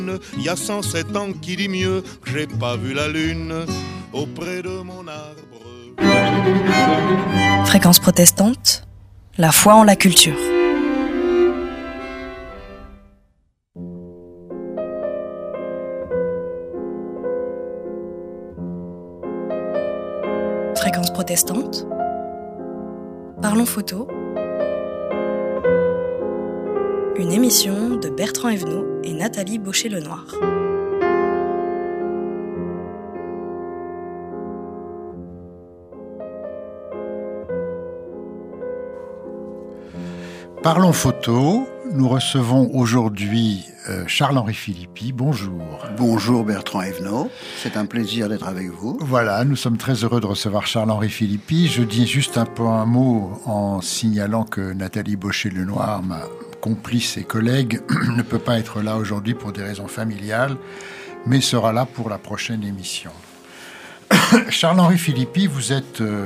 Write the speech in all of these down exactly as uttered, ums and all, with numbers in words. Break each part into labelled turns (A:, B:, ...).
A: Il y a cent sept ans qui dit mieux que j'ai pas vu la lune auprès de mon arbre.
B: Fréquence protestante, la foi en la culture. Fréquence protestante, parlons photo. Une émission de Bertrand Evenot et Nathalie Baucher-Lenoir.
C: Parlons photo, nous recevons aujourd'hui euh, Charles-Henri Philippi, bonjour.
D: Bonjour Bertrand Evenot, c'est un plaisir d'être avec vous.
C: Voilà, nous sommes très heureux de recevoir Charles-Henri Philippi. Je dis juste un peu un mot en signalant que Nathalie Baucher-Lenoir, ma complice et collègue, ne peut pas être là aujourd'hui pour des raisons familiales, mais sera là pour la prochaine émission. Charles-Henri Philippi, vous êtes... Euh,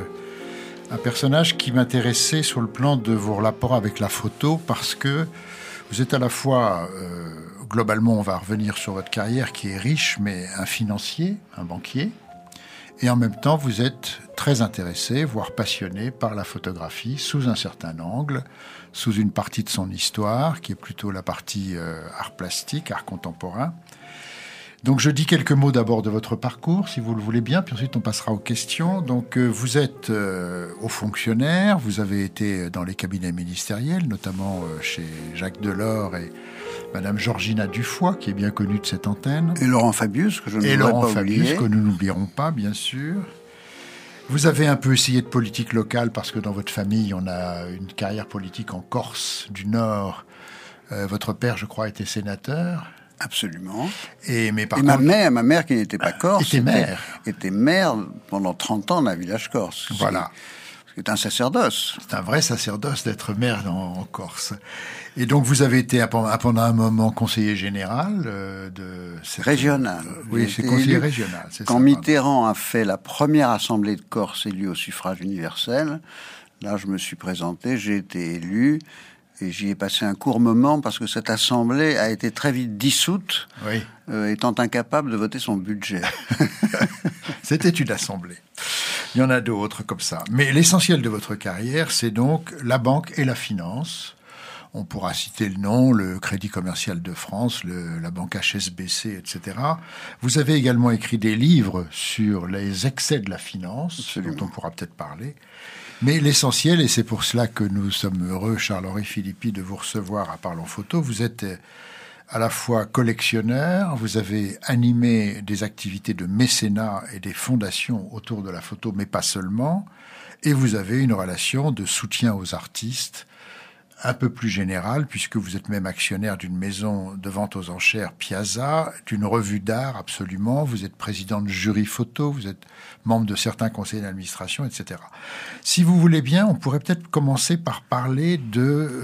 C: un personnage qui m'intéressait sur le plan de vos rapports avec la photo, parce que vous êtes à la fois, euh, globalement, on va revenir sur votre carrière qui est riche, mais un financier, un banquier, et en même temps, vous êtes très intéressé, voire passionné par la photographie sous un certain angle, sous une partie de son histoire, qui est plutôt la partie euh, art plastique, art contemporain. Donc je dis quelques mots d'abord de votre parcours, si vous le voulez bien, puis ensuite on passera aux questions. Donc euh, vous êtes euh, haut fonctionnaire, vous avez été dans les cabinets ministériels, notamment euh, chez Jacques Delors et Madame Georgina Dufoy, qui est bien connue de cette antenne.
D: Et Laurent Fabius, que je ne voudrais pas oublier. Et Laurent Fabius,
C: que nous n'oublierons pas, bien sûr. Vous avez un peu essayé de politique locale, parce que dans votre famille, on a une carrière politique en Corse du Nord. Euh, votre père, je crois, était sénateur.
D: Absolument.
C: Et, mais par
D: et
C: contre,
D: ma mère, ma mère qui n'était pas corse,
C: était maire.
D: Était, était maire pendant trente ans d'un village corse.
C: Voilà.
D: C'est un sacerdoce.
C: C'est un vrai sacerdoce d'être maire en, en Corse. Et donc vous avez été pendant un moment conseiller général euh, de... Cette...
D: Régional.
C: Euh, oui, c'est conseiller élu. Régional. C'est
D: Quand
C: ça,
D: Mitterrand pardon. a fait la première assemblée de Corse élue au suffrage universel, là je me suis présenté, j'ai été élu... Et j'y ai passé un court moment parce que cette assemblée a été très vite dissoute,
C: oui.
D: euh, étant incapable de voter son budget.
C: C'était une assemblée. Il y en a d'autres comme ça. Mais l'essentiel de votre carrière, c'est donc la banque et la finance. On pourra citer le nom, le Crédit Commercial de France, le, la banque H S B C, et cetera. Vous avez également écrit des livres sur les excès de la finance, Absolument. dont on pourra peut-être parler. Mais l'essentiel, et c'est pour cela que nous sommes heureux, Charles-Henri Philippi, de vous recevoir à Parlons Photo, vous êtes à la fois collectionneur, vous avez animé des activités de mécénat et des fondations autour de la photo, mais pas seulement, et vous avez une relation de soutien aux artistes un peu plus générale, puisque vous êtes même actionnaire d'une maison de vente aux enchères Piazza, d'une revue d'art absolument, vous êtes président de jury photo, vous êtes membre de certains conseils d'administration, et cetera. Si vous voulez bien, on pourrait peut-être commencer par parler de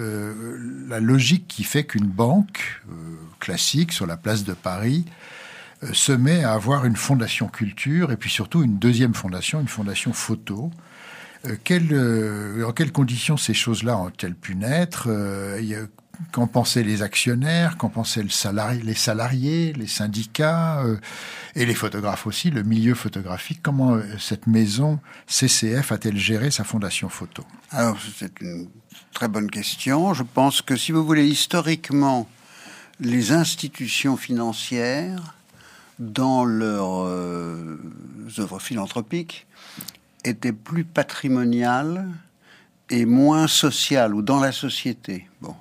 C: euh, la logique qui fait qu'une banque euh, classique sur la place de Paris euh, se met à avoir une fondation culture et puis surtout une deuxième fondation, une fondation photo. Euh, quelle, euh, en quelles conditions ces choses-là ont-elles pu naître euh, y a, Qu'en pensaient les actionnaires, qu'en pensaient le salari- les salariés, les syndicats euh, et les photographes aussi, le milieu photographique. Comment euh, cette maison C C F a-t-elle géré sa fondation photo ?
D: Alors, c'est une très bonne question. Je pense que, si vous voulez, historiquement, les institutions financières, dans leurs euh, œuvres philanthropiques, étaient plus patrimoniales et moins sociales, ou dans la société. Bon.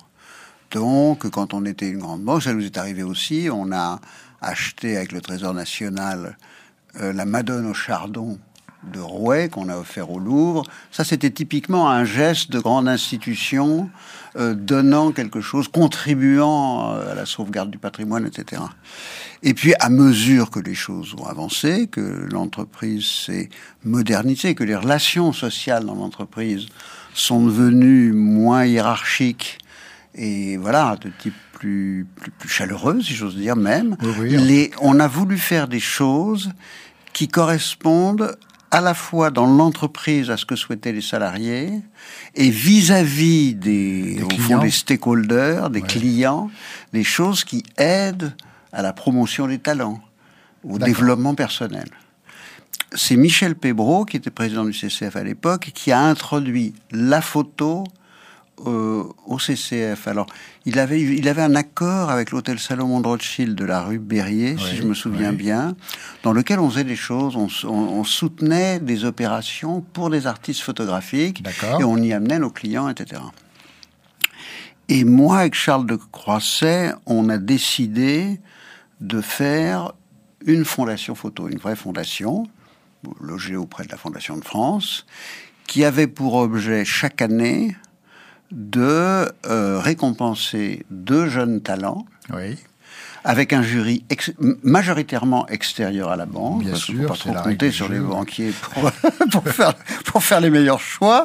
D: Donc, quand on était une grande banque, ça nous est arrivé aussi, on a acheté avec le Trésor National euh, la Madone au Chardon de Rouet, qu'on a offert au Louvre. Ça, c'était typiquement un geste de grande institution, euh, donnant quelque chose, contribuant à la sauvegarde du patrimoine, et cetera. Et puis, à mesure que les choses ont avancé, que l'entreprise s'est modernisée, que les relations sociales dans l'entreprise sont devenues moins hiérarchiques, et voilà, de type plus, plus, plus chaleureux, si j'ose dire même,
C: oui, oui.
D: Les, on a voulu faire des choses qui correspondent à la fois dans l'entreprise à ce que souhaitaient les salariés et vis-à-vis des, des, au fond, des stakeholders, des ouais. clients, des choses qui aident à la promotion des talents, au
C: D'accord.
D: développement personnel. C'est Michel Pébreau, qui était président du C C F à l'époque, qui a introduit la photo euh, au C C F. Alors, il avait, il avait un accord avec l'hôtel Salomon de Rothschild de la rue Berryer,
C: Oui,
D: si je me souviens
C: oui.
D: bien, dans lequel on faisait des choses, on, on, on soutenait des opérations pour des artistes photographiques,
C: D'accord.
D: et on y amenait nos clients, et cetera. Et moi, avec Charles de Croisset, on a décidé de faire une fondation photo, une vraie fondation, logée auprès de la Fondation de France, qui avait pour objet chaque année de euh, récompenser deux jeunes talents,
C: Oui.
D: avec un jury ex- majoritairement extérieur à la banque.
C: Bien
D: parce qu'il
C: sûr,
D: faut pas
C: c'est
D: trop
C: la règle
D: compter
C: du
D: sur
C: jeu,
D: les
C: oui.
D: banquiers pour, pour, faire, pour faire les meilleurs choix.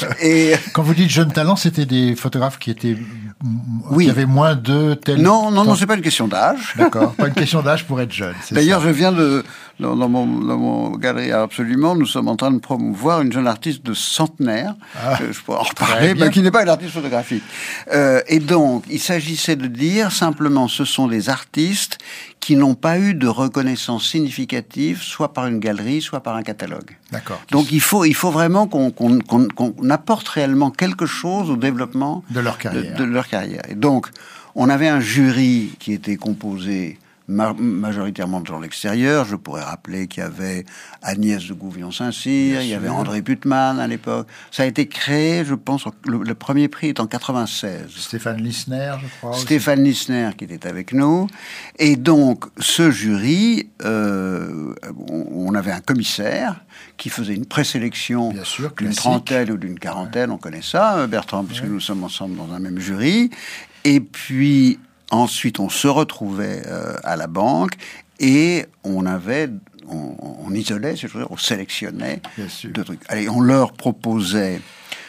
D: Et
C: Quand vous dites jeunes talents, c'était des photographes qui étaient,
D: Oui.
C: qui avaient moins de tel.
D: non, non,
C: temps-
D: non, c'est pas une question d'âge.
C: D'accord. Pas une question d'âge pour être jeune. c'est
D: D'ailleurs,
C: ça.
D: je viens de, dans, dans mon, dans mon galerie Absolument, nous sommes en train de promouvoir une jeune artiste de centenaire,
C: Ah,
D: euh, je pourrais en
C: très
D: reparler,
C: bien.
D: mais qui n'est pas une artiste photographique. Euh, et donc, il s'agissait de dire simplement, ce sont des artistes qui n'ont pas eu de reconnaissance significative, soit par une galerie, soit par un catalogue.
C: D'accord.
D: Donc, il faut, il faut vraiment qu'on, qu'on, qu'on, qu'on apporte réellement quelque chose au développement
C: De leur carrière.
D: de, de leur carrière. Et donc, on avait un jury qui était composé ma- majoritairement de gens de l'extérieur. Je pourrais rappeler qu'il y avait Agnès de Gouvion-Saint-Cyr,
C: Bien
D: il y avait
C: sûr.
D: André Putman à l'époque. Ça a été créé, je pense, le, le premier prix est en quatre-vingt-seize.
C: Stéphane Lissner, je crois. aussi.
D: Stéphane Lissner qui était avec nous. Et donc, ce jury, euh, on on avait un commissaire qui faisait une présélection
C: Bien sûr,
D: d'une
C: classique.
D: trentaine ou d'une quarantaine, on connaît ça, euh, Bertrand, puisque nous sommes ensemble dans un même jury. Et puis, ensuite, on se retrouvait euh, à la banque et on avait... On, on isolait, c'est-à-dire on sélectionnait
C: Bien sûr.
D: deux trucs. Allez, on leur proposait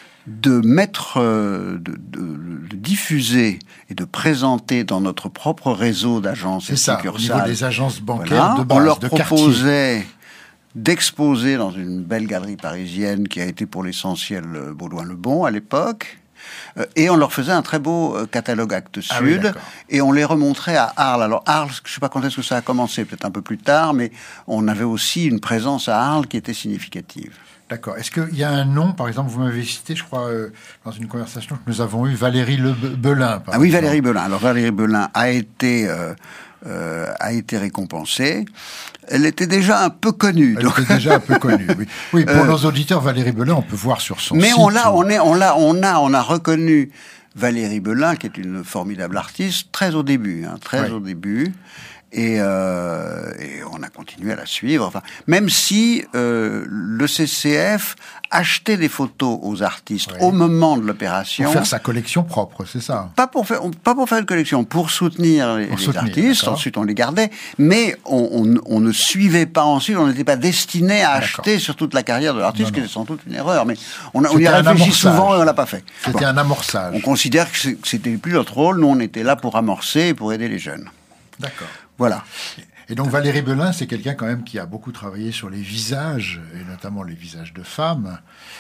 D: de mettre, euh, de, de- de diffuser et de présenter dans notre propre réseau d'agences et
C: C'est ça, au niveau
D: succursales.
C: des agences bancaires
D: Voilà.
C: de base,
D: On leur
C: de quartier.
D: proposait d'exposer dans une belle galerie parisienne qui a été pour l'essentiel euh, Baudouin-le-Bon à l'époque. Euh, Et on leur faisait un très beau euh, catalogue Actes
C: Ah oui,
D: Sud,
C: d'accord.
D: et on les remontrait à Arles. Alors Arles, je ne sais pas quand est-ce que ça a commencé, peut-être un peu plus tard, mais on avait aussi une présence à Arles qui était significative.
C: D'accord. Est-ce qu'il y a un nom, par exemple, vous m'avez cité, je crois, euh, dans une conversation que nous avons eue, Valérie Le Be- Belin. par
D: Ah oui,
C: exemple.
D: Valérie Belin. Alors Valérie Belin a été euh, euh, a été récompensée. Elle était déjà un peu connue.
C: Elle
D: donc-
C: était déjà un peu connue. Oui, oui pour
D: Euh,
C: nos auditeurs, Valérie Belin, on peut voir sur son
D: Mais
C: site.
D: on l'a,
C: ou-
D: on est, on l'a, on a, on a reconnu Valérie Belin, qui est une formidable artiste, très au début, hein, très
C: Oui.
D: au début. Et, euh, et on a continué à la suivre. Enfin, même si euh, le C C F achetait des photos aux artistes
C: Oui.
D: au moment de l'opération,
C: Pour faire sa collection propre, c'est ça.
D: pas pour faire, pas pour faire une collection, pour soutenir les,
C: Pour
D: les
C: soutenir,
D: artistes.
C: d'accord.
D: Ensuite, on les gardait, mais on, on- on ne suivait pas ensuite. On n'était pas destiné à
C: D'accord.
D: acheter sur toute la carrière de l'artiste,
C: Non,
D: qui
C: non.
D: est sans doute une erreur. Mais on, a- on y
C: C'était
D: a
C: un
D: réfléchi
C: amorçage.
D: souvent et on l'a pas fait.
C: C'était
D: Bon.
C: un amorçage.
D: On considère que c'est- que c'était plus notre rôle. Nous, on était là pour amorcer et pour aider les jeunes.
C: D'accord.
D: Voilà.
C: Et donc Valérie Belin, c'est quelqu'un quand même qui a beaucoup travaillé sur les visages, et notamment les visages de femmes.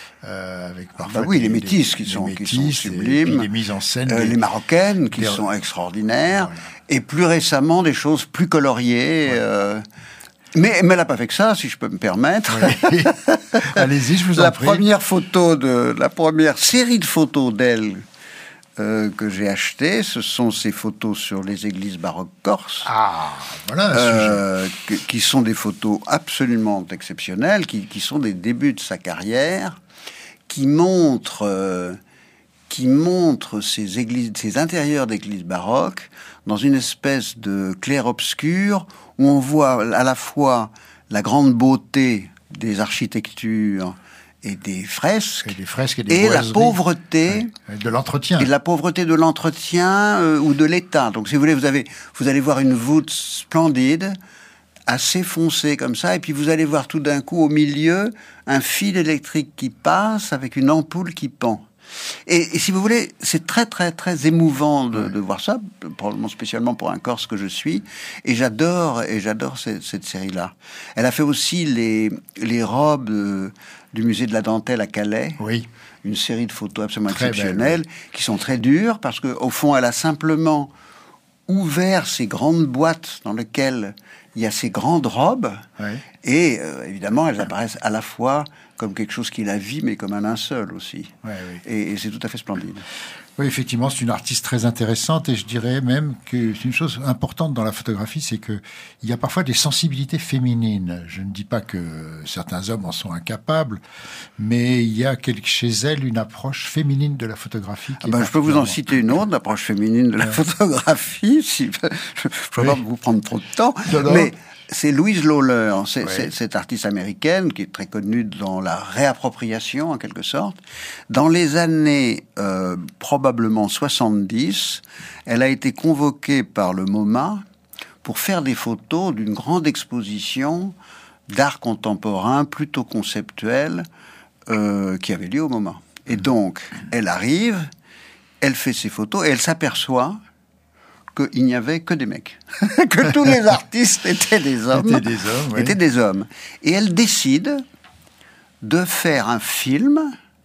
C: Euh, avec parfois
D: Bah oui,
C: des-
D: les métisses
C: des-
D: qui sont,
C: des
D: qui sont
C: métisses et
D: sublimes.
C: puis des mises en scène.
D: Euh,
C: des-
D: les marocaines qui
C: des-
D: sont extraordinaires.
C: Voilà.
D: Et plus récemment, des choses plus coloriées. euh, Mais, mais elle n'a pas fait que ça, si je peux me permettre.
C: Oui. Allez-y, je vous en
D: La
C: prie.
D: première photo de la première série de photos d'elle euh, que j'ai achetées, ce sont ces photos sur les églises baroques corses.
C: Ah, voilà un sujet.
D: Euh, que- qui sont des photos absolument exceptionnelles, qui, qui sont des débuts de sa carrière, qui montrent, euh, qui montrent ces églises, ces intérieurs d'églises baroques dans une espèce de clair-obscur où on voit à la fois la grande beauté des architectures et des fresques
C: Et des fresques et des
D: et la
C: boiseries.
D: pauvreté.
C: Ouais. De l'entretien.
D: Et de la pauvreté de l'entretien euh, ou de l'État. Donc, si vous voulez, vous avez, vous allez voir une voûte splendide, assez foncée comme ça, et puis vous allez voir tout d'un coup au milieu un fil électrique qui passe avec une ampoule qui pend. Et, et si vous voulez, c'est très très très émouvant de, de voir ça, probablement spécialement pour un Corse que je suis. Et j'adore et j'adore cette, cette série-là. Elle a fait aussi les les robes euh, du musée de la dentelle à Calais.
C: Oui.
D: Une série de photos absolument
C: Très
D: exceptionnelles,
C: belle,
D: qui sont très dures, parce qu'au fond, elle a simplement ouvert ces grandes boîtes dans lesquelles il y a ces grandes robes,
C: Oui.
D: et euh, évidemment, elles apparaissent à la fois comme quelque chose qui la vit, mais comme un linceul aussi.
C: Oui, oui.
D: Et, et c'est tout à fait splendide.
C: Oui, effectivement, c'est une artiste très intéressante et je dirais même que c'est une chose importante dans la photographie, c'est que il y a parfois des sensibilités féminines. Je ne dis pas que certains hommes en sont incapables, mais il y a quelque, chez elle une approche féminine de la photographie. Qui
D: Ah ben,
C: est
D: je peux vous en citer une autre, l'approche féminine de la
C: Ouais.
D: photographie. Si, je ne veux
C: Oui.
D: pas vous prendre trop de temps,
C: Non, non.
D: mais c'est Louise Lawler, c'est,
C: Oui.
D: c'est cette artiste américaine qui est très connue dans la réappropriation, en quelque sorte. Dans les années euh, probablement soixante-dix, elle a été convoquée par le MoMA pour faire des photos d'une grande exposition d'art contemporain plutôt conceptuel euh, qui avait lieu au MoMA. Et donc, elle arrive, elle fait ses photos et elle s'aperçoit qu'il n'y avait que des mecs, que tous les artistes étaient des hommes,
C: Étaient des hommes, oui.
D: étaient des hommes. Et elle décide de faire un film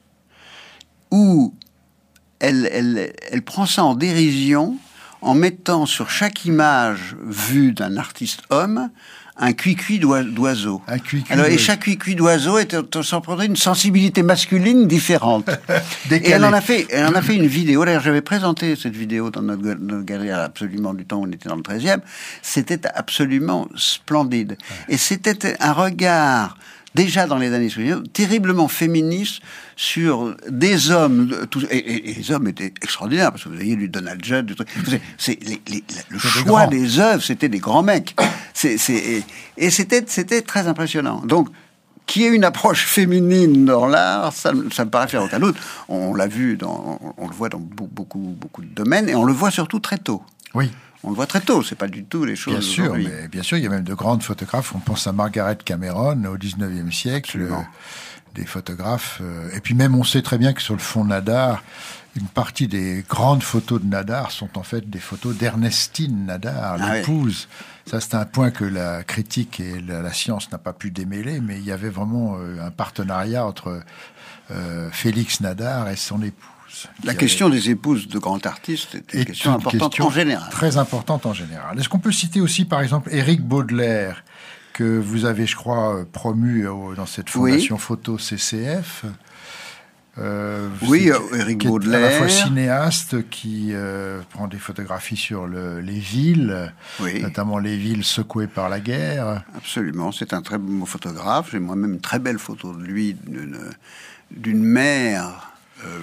D: où elle, elle, elle prend ça en dérision en mettant sur chaque image vue d'un artiste homme un cuicui d'oi- d'oiseau.
C: Un cuicui
D: Alors, et
C: d'oiseau.
D: chaque cuicui d'oiseau était sans produire une sensibilité masculine différente.
C: Décalé.
D: Et elle en a fait, elle en a fait une vidéo. D'ailleurs, j'avais présenté cette vidéo dans notre, ga- notre galerie absolument du temps où on était dans le treizième. C'était absolument splendide. Et c'était un regard, déjà dans les années soixante-dix, terriblement féministe sur des hommes. Tous, et, et- et les hommes étaient extraordinaires, parce que vous voyez du Donald Judd, du truc. C'est, c'est les- les- le
C: C'est des
D: choix
C: grands.
D: des œuvres, c'était des grands mecs. C'est, c'est, et, et c'était, c'était très impressionnant. Donc, qu'il y ait une approche féminine dans l'art, ça, ça me paraît faire aucun doute. On l'a vu, dans, on le voit dans beaucoup, beaucoup, beaucoup de domaines, et on le voit surtout très tôt.
C: Oui.
D: On le voit très tôt, c'est pas du tout les choses
C: Bien sûr,
D: d'aujourd'hui.
C: mais bien sûr, il y a même de grandes photographes. On pense à Margaret Cameron au dix-neuvième siècle,
D: Absolument.
C: euh, des photographes. euh, et puis même, on sait très bien que sur le fond Nadar, une partie des grandes photos de Nadar sont en fait des photos d'Ernestine Nadar,
D: Ah
C: l'épouse. Ça, c'est un point que la critique et la, la science n'a pas pu démêler, mais il y avait vraiment euh, un partenariat entre euh, Félix Nadar et son épouse.
D: La
C: qui
D: question des épouses de grands artistes est une
C: est
D: question
C: une
D: importante
C: question
D: en général.
C: Très importante en général. Est-ce qu'on peut citer aussi, par exemple, Éric Baudelaire, que vous avez, je crois, euh, promu au- dans cette fondation photo C C F euh,
D: Oui,
C: c'est-
D: euh, Éric
C: qui est à la
D: Baudelaire.
C: fois cinéaste, qui euh, prend des photographies sur le- les villes,
D: Oui.
C: notamment les villes secouées par la guerre.
D: Absolument, c'est un très beau photographe. J'ai moi-même une très belle photo de lui, d'une, d'une mer euh,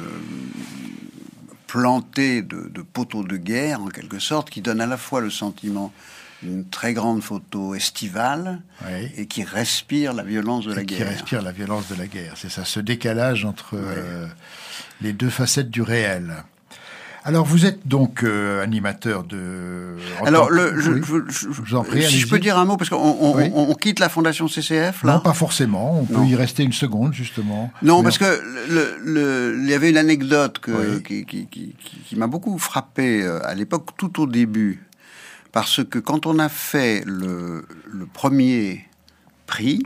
D: plantée de, de poteaux de guerre, en quelque sorte, qui donne à la fois le sentiment d'une très grande photo estivale
C: Oui.
D: et qui respire la violence de la
C: Et qui
D: guerre.
C: respire la violence de la guerre. C'est ça, ce décalage entre euh, les deux facettes du réel. Alors, vous êtes donc euh, animateur de... en
D: Alors,
C: tant que-
D: le, je,
C: oui.
D: je- je-
C: Je vous en prie,
D: si
C: allez-y.
D: je peux dire un mot, parce qu'on on,
C: Oui.
D: on- on quitte la fondation C C F, là.
C: Non, pas forcément. On peut
D: Non.
C: y rester une seconde, justement.
D: Non,
C: Mais
D: parce
C: on-
D: que le, le- il y avait une anecdote que,
C: Oui.
D: qui, qui, qui, qui- qui m'a beaucoup frappé euh, à l'époque, tout au début, parce que quand on a fait le, le premier prix,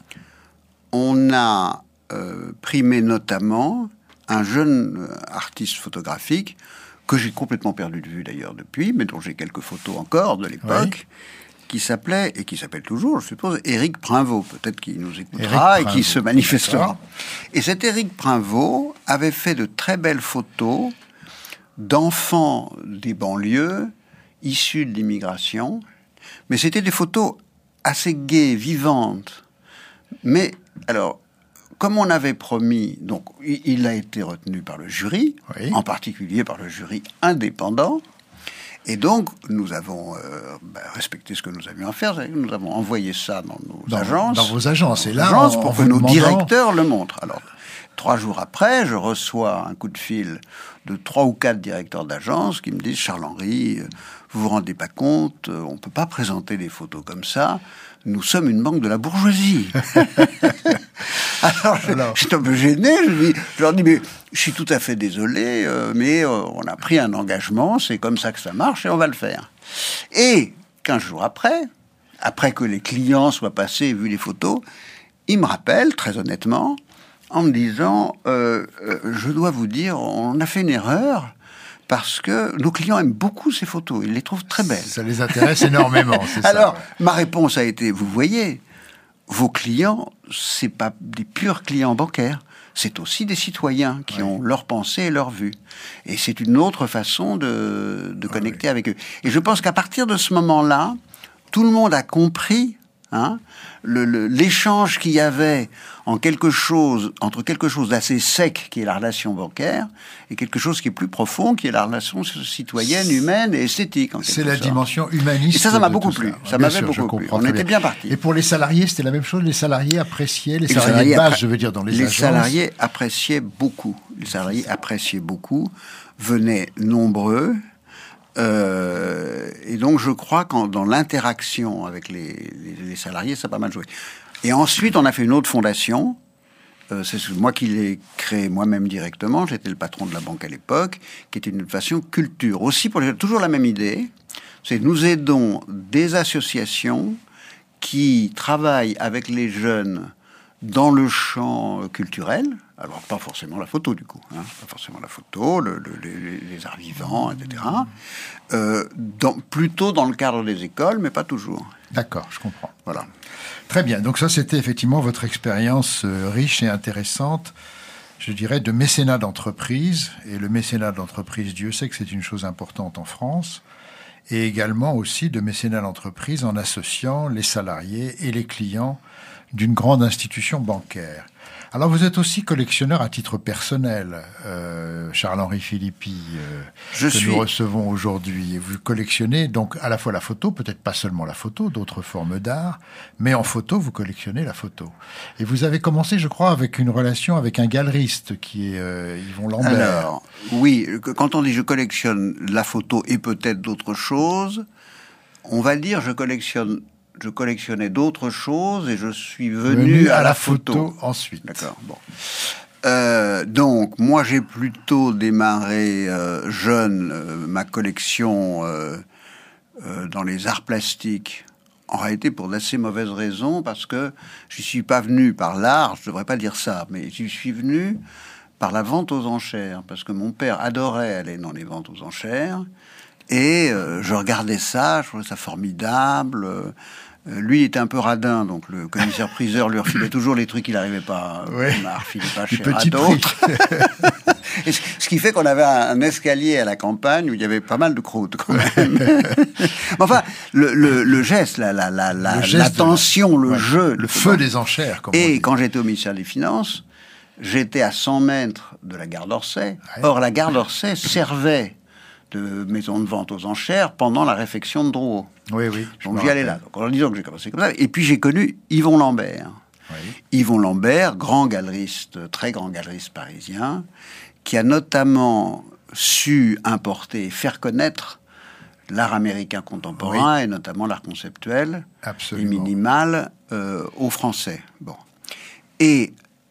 D: on a euh, primé notamment un jeune euh, artiste photographique que j'ai complètement perdu de vue d'ailleurs depuis, mais dont j'ai quelques photos encore de l'époque. Qui s'appelait, et qui s'appelle toujours, je suppose, Éric Prinvaux. Peut-être qu'il nous écoutera
C: Éric
D: et qui
C: Prinvaux,
D: se manifestera.
C: d'accord.
D: Et cet Éric Prinvaux avait fait de très belles photos d'enfants des banlieues issus de l'immigration. Mais c'était des photos assez gaies, vivantes. Mais, alors, comme on avait promis, donc, il il a été retenu par le jury,
C: Oui.
D: en particulier par le jury indépendant. Et donc, nous avons euh, bah, respecté ce que nous avions à faire. Nous avons envoyé ça dans nos
C: Dans-
D: agences.
C: dans vos agences. Et là,
D: agences
C: en-
D: pour
C: en
D: que
C: vous
D: nos
C: demandant-
D: directeurs le montrent. Alors, trois jours après, je reçois un coup de fil de trois ou quatre directeurs d'agence qui me disent « Charles-Henri, euh, vous vous rendez pas compte, euh, on peut pas présenter des photos comme ça. Nous sommes une banque de la bourgeoisie. » Alors, je-
C: Alors.
D: j'étais un peu gêné. Je, dis, je leur dis, mais je suis tout à fait désolé, euh, mais euh, on a pris un engagement, c'est comme ça que ça marche et on va le faire. Et quinze jours après, après que les clients soient passés et vu les photos, ils me rappellent, très honnêtement, en me disant, euh, euh, je dois vous dire, on a fait une erreur, parce que nos clients aiment beaucoup ces photos. Ils les trouvent très belles.
C: Ça les intéresse énormément, c'est ça.
D: Alors,
C: ouais.
D: ma réponse a été, vous voyez, vos clients, c'est pas des purs clients bancaires. C'est aussi des citoyens qui oui. ont leur pensée et leur vue. Et c'est une autre façon de, de connecter oui. avec eux. Et je pense qu'à partir de ce moment-là, tout le monde a compris hein, le, le, l'échange qu'il y avait en quelque chose, entre quelque chose d'assez sec, qui est la relation bancaire, et quelque chose qui est plus profond, qui est la relation citoyenne, humaine et esthétique. En
C: c'est la
D: sorte.
C: dimension humaniste.
D: Et ça, ça m'a beaucoup plu. Ça, ça m'avait
C: sûr,
D: beaucoup plu. On était bien partis.
C: Et pour les salariés, c'était la même chose. Les salariés appréciaient, les,
D: les
C: salariés,
D: salariés
C: de base,
D: appré-
C: je veux dire, dans les,
D: les
C: agences. Les
D: salariés appréciaient beaucoup. Les salariés appréciaient beaucoup, venaient nombreux. Euh, et donc, je crois que dans l'interaction avec les, les, les salariés, ça a pas mal joué. Et ensuite, on a fait une autre fondation. Euh, c'est moi qui l'ai créée moi-même directement. J'étais le patron de la banque à l'époque, qui était une fondation culture. Aussi, pour les, toujours la même idée. C'est nous aidons des associations qui travaillent avec les jeunes dans le champ culturel. Alors, pas forcément la photo, du coup. Hein, pas forcément la photo, le, le, les, les arts vivants, et cetera. Euh, dans, plutôt dans le cadre des écoles, mais pas toujours.
C: D'accord, je comprends.
D: Voilà.
C: Très bien. Donc ça, c'était effectivement votre expérience euh, riche et intéressante, je dirais, de mécénat d'entreprise. Et le mécénat d'entreprise, Dieu sait que c'est une chose importante en France. Et également aussi de mécénat d'entreprise en associant les salariés et les clients d'une grande institution bancaire. Alors, vous êtes aussi collectionneur à titre personnel, euh, Charles-Henri Philippi, euh,
D: Je
C: que
D: suis...
C: nous recevons aujourd'hui. Vous collectionnez donc à la fois la photo, peut-être pas seulement la photo, d'autres formes d'art, mais en photo, vous collectionnez la photo. Et vous avez commencé, je crois, avec une relation avec un galeriste qui est euh, Yvon Lambert.
D: Alors, oui, quand on dit je collectionne la photo et peut-être d'autres choses, on va dire je collectionne... Je collectionnais d'autres choses et je suis venu, venu à, à la photo.
C: photo ensuite.
D: D'accord. Bon. Euh, donc, moi, j'ai plutôt démarré euh, jeune euh, ma collection euh, euh, dans les arts plastiques. En réalité, pour d'assez mauvaises raisons, parce que je suis pas venu par l'art. Je devrais pas dire ça, mais je suis venu par la vente aux enchères, parce que mon père adorait aller dans les ventes aux enchères. Et euh, je regardais ça, je trouvais ça formidable. Euh, lui était un peu radin, donc le commissaire-priseur lui refilait toujours les trucs qu'il n'arrivait pas
C: ouais.
D: à refiler pas cher à d'autres. Et ce, ce qui fait qu'on avait un, un escalier à la campagne où il y avait pas mal de croûtes, quand même. Enfin, le, le, le geste, la, la, la, la,
C: le
D: l'attention,
C: de...
D: le
C: ouais.
D: jeu.
C: Le feu bon. Des enchères, comme
D: Et
C: on dit.
D: Quand j'étais au ministère des Finances, j'étais à cent mètres de la gare d'Orsay. Ouais. Or, la gare d'Orsay servait de maison de vente aux enchères pendant la réfection de Drouot.
C: Oui, oui.
D: Donc j'y allais là. Donc en disant que j'ai commencé comme ça. Et puis j'ai connu Yvon Lambert. Oui. Yvon Lambert, grand galeriste, très grand galeriste parisien, qui a notamment su importer et faire connaître l'art américain contemporain, oui. et notamment l'art conceptuel
C: Absolument.
D: et minimal euh, aux Français. Bon. Et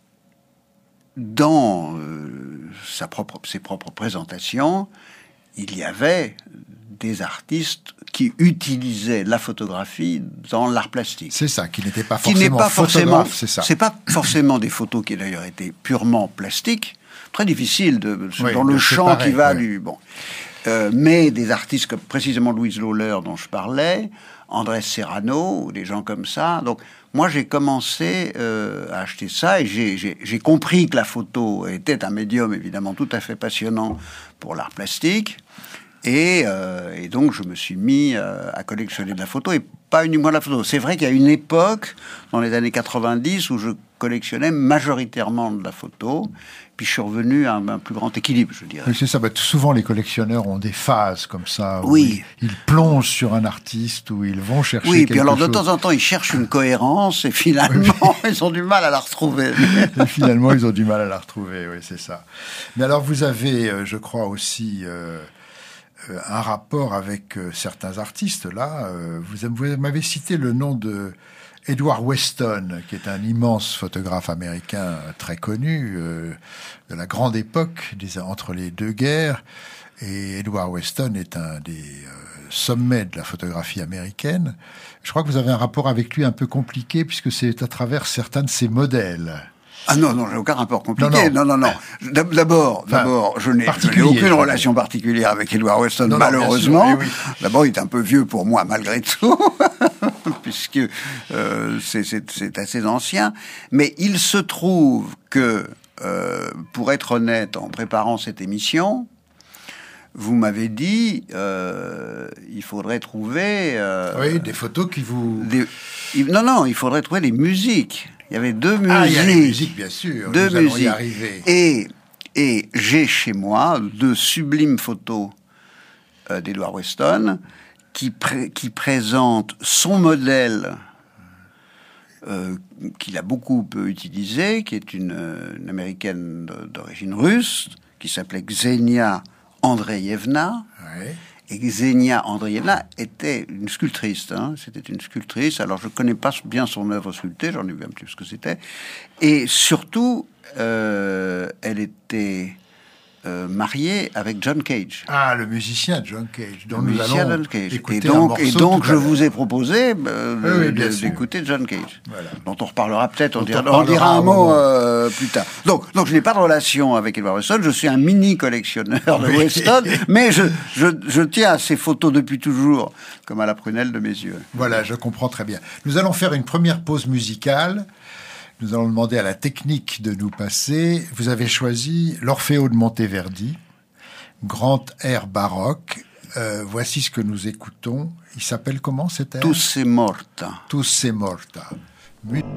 D: dans euh, sa propre, ses propres présentations, il y avait des artistes qui utilisaient la photographie dans l'art plastique.
C: C'est ça, qui n'était pas
D: qui
C: forcément
D: n'est pas forcément,
C: c'est ça.
D: C'est pas forcément des photos qui d'ailleurs étaient purement plastiques, très difficile de,
C: oui,
D: dans le champ
C: séparer,
D: qui va
C: oui.
D: du bon. Euh, mais des artistes comme précisément Louise Lawler dont je parlais, Andrés Serrano, ou des gens comme ça. Donc moi j'ai commencé euh, à acheter ça et j'ai, j'ai, j'ai compris que la photo était un médium évidemment tout à fait passionnant pour l'art plastique. Et, euh, et donc, je me suis mis euh, à collectionner de la photo, et pas uniquement de la photo. C'est vrai qu'il y a une époque, dans les années quatre-vingt-dix, où je collectionnais majoritairement de la photo, puis je suis revenu à un, un plus grand équilibre, je dirais.
C: Oui, c'est ça. Bah, souvent, les collectionneurs ont des phases comme ça. Où
D: oui.
C: Ils, ils plongent sur un artiste, où ils vont chercher
D: oui,
C: quelque
D: puis alors,
C: chose.
D: de temps en temps, ils cherchent une cohérence, et finalement, oui. ils ont du mal à la retrouver.
C: Et finalement, ils ont du mal à la retrouver, oui, c'est ça. Mais alors, vous avez, euh, je crois aussi... Euh, un rapport avec euh, certains artistes, là. Euh, vous, vous m'avez cité le nom de Edward Weston, qui est un immense photographe américain très connu, euh, de la grande époque, des, entre les deux guerres. Et Edward Weston est un des euh, sommets de la photographie américaine. Je crois que vous avez un rapport avec lui un peu compliqué, puisque c'est à travers certains de ses modèles.
D: Ah non, non, j'ai aucun rapport compliqué.
C: Non,
D: non,
C: non.
D: non. non. D'abord,
C: Enfin,
D: d'abord, je n'ai, je n'ai
C: particulier,
D: aucune
C: je
D: relation particulière avec Edward Weston,
C: Non, non,
D: malheureusement.
C: bien sûr, oui, oui.
D: D'abord, il est un peu vieux pour moi, malgré tout, puisque euh, c'est, c'est, c'est assez ancien. Mais il se trouve que, euh, pour être honnête, en préparant cette émission, vous m'avez dit, euh, il faudrait trouver... Euh,
C: Oui, des photos qui vous...
D: des, il, non, non, il faudrait trouver les musiques. Il y avait deux musiques.
C: Ah, il y a les musiques, bien sûr.
D: Deux
C: Nous allons
D: musiques.
C: y arriver.
D: Et, et j'ai chez moi de sublimes photos euh, d'Edward Weston qui, pré- qui présentent son modèle euh, qu'il a beaucoup utilisé, qui est une, une américaine d'origine russe, qui s'appelait Ksenia Andreevna.
C: Ouais.
D: Et Ksenia Andreevna était une sculptrice. Hein. C'était une sculptrice. Alors, je ne connais pas bien son œuvre sculptée. J'en ai vu un petit peu ce que c'était. Et surtout, euh, elle était euh, mariée avec John Cage.
C: Ah, le musicien John Cage, dont
D: Le
C: nous
D: musicien
C: allons
D: John Cage.
C: écouter
D: Et donc,
C: un
D: et
C: morceau
D: donc
C: tout à
D: je
C: l'heure.
D: vous ai proposé euh,
C: Oui, oui,
D: de-
C: bien
D: de-
C: sûr.
D: d'écouter John Cage.
C: Voilà.
D: Dont on reparlera peut-être, on,
C: Dont
D: dira,
C: on
D: on
C: parlera
D: dira un
C: un
D: mot
C: moment.
D: euh, plus tard. Donc, donc, je n'ai pas de relation avec Edward Weston, je suis un mini collectionneur de
C: Oui.
D: Weston, mais je, je, je tiens à ces photos depuis toujours, comme à la prunelle de mes yeux.
C: Voilà, je comprends très bien. Nous allons faire une première pause musicale. Nous allons demander à la technique de nous passer. Vous avez choisi l'Orfeo de Monteverdi, grand air baroque. Euh, voici ce que nous écoutons. Il s'appelle comment cet air?
D: Tous c'est morta.
C: Tous c'est morta. Mu-